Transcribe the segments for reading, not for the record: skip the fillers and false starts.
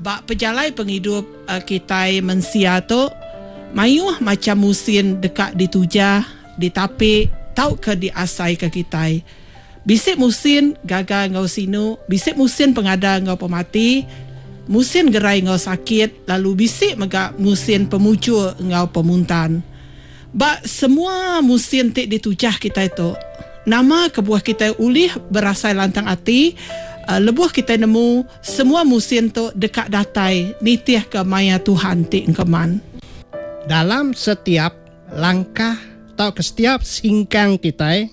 Bak pejalai penghidup kita mensia tu mayuh macam musim dekat ditujah, ditapik, tau ke diasai ke kita. Bisik musim gagal ngau sinu, bisik musim pengada ngau pemati, musim gerai ngau sakit, lalu bisik megak musim pemucul ngau pemuntan. Bak semua musim tik ditujah kita itu, nama kebuah kita ulih berasai lantang hati. Lebuh kita nemu semua musim tu dekat datai nitiah ke maya Tuhan ti engkeman. Dalam setiap langkah atau ke setiap singkang kita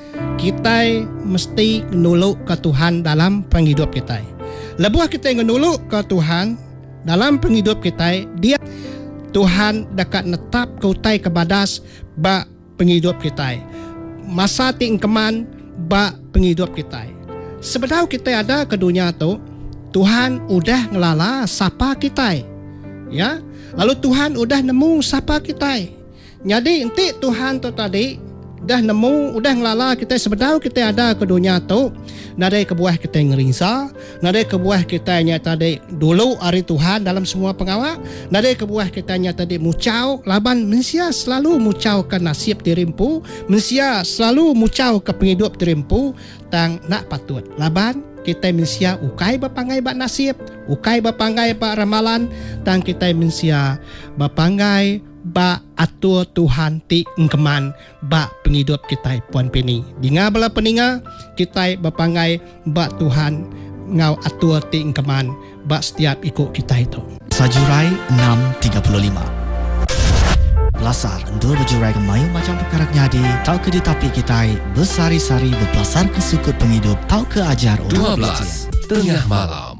mesti nuluk ke Tuhan dalam penghidup kita. Lebuh kita nuluk ke Tuhan dalam penghidup kita, dia Tuhan dekat netap kautai kebadas bak penghidup kita. Masa ti engkeman bak penghidup kita. Sebelum kita ada ke dunia tu, Tuhan udah ngelala sapa kita, ya. Lalu Tuhan udah nemu sapa kita. Jadi nanti Tuhan tu tadi dah nemu, udah ngelala kita sebelum kita ada ke dunia tu. Nadai kebuah kita ngeringsa, nadai kebuah kita nyata tadi dulu hari Tuhan dalam semua pengawal, nadai kebuah kita nyata tadi mucau laban mensia selalu mucau ke nasib dirimpu, mensia selalu mucau ke penghidup dirimpu tang nak patut. Laban kita mensia ukai bapangai bak nasib, ukai bapangai bak ramalan, tang kita mensia bapangai ba atur Tuhan ti engkeman ba penghidup kita puan peni. Dinga bala peninga kita bapangai ba Tuhan ngau atur ti engkeman ba setiap ikut kita itu. Sajurai 6:35. Lasar endur berjurai kemayu macam perkara nyadi, tau ke ditapi kita bersari-sari berpelasar ke sukut penghidup, tau ke ajar 12 tengah malam.